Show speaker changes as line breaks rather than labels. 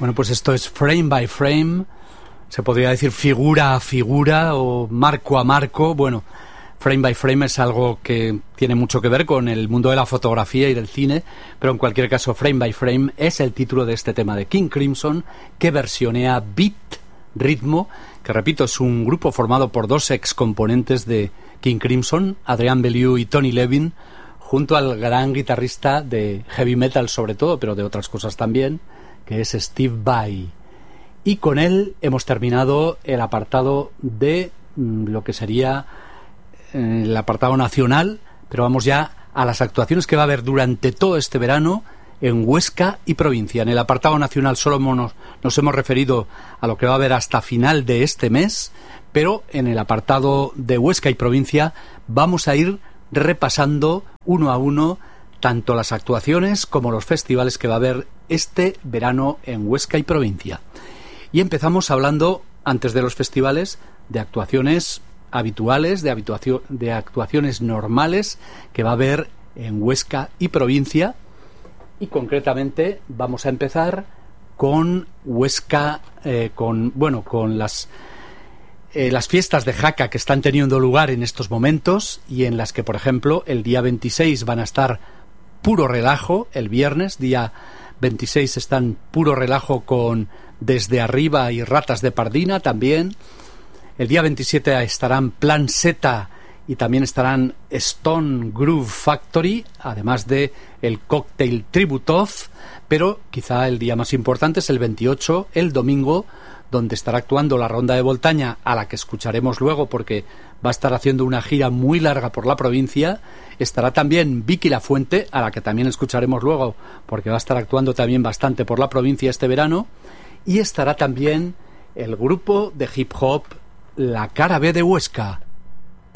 Bueno, pues esto es frame by frame, se podría decir figura a figura o marco a marco. Bueno, frame by frame es algo que tiene mucho que ver con el mundo de la fotografía y del cine, pero en cualquier caso, frame by frame es el título de este tema de King Crimson, que versionea Beat, ritmo, que repito, es un grupo formado por dos ex componentes de King Crimson, Adrian Belew y Tony Levin, junto al gran guitarrista de heavy metal sobre todo, pero de otras cosas también, que es Steve Vai. Y con él hemos terminado el apartado de lo que sería el apartado nacional, pero vamos ya a las actuaciones que va a haber durante todo este verano en Huesca y provincia. En el apartado nacional solo nos hemos referido a lo que va a haber hasta final de este mes, pero en el apartado de Huesca y provincia vamos a ir repasando uno a uno tanto las actuaciones como los festivales que va a haber este verano en Huesca y provincia. Y empezamos hablando, antes de los festivales, de actuaciones habituales, de actuaciones normales que va a haber en Huesca y provincia. Y concretamente vamos a empezar con Huesca, con las fiestas de Jaca que están teniendo lugar en estos momentos y en las que, por ejemplo, el día 26 van a estar Puro Relajo, el viernes, día 26 están Puro Relajo con Desde Arriba y Ratas de Pardina también. El día 27 estarán Plan Z y también estarán Stone Groove Factory, además de el Cocktail Tributov, pero quizá el día más importante es el 28, el domingo, donde estará actuando la Ronda de Voltaña, a la que escucharemos luego porque va a estar haciendo una gira muy larga por la provincia. Estará también Vicky Lafuente, a la que también escucharemos luego porque va a estar actuando también bastante por la provincia este verano. Y estará también el grupo de hip hop La Cara B de Huesca,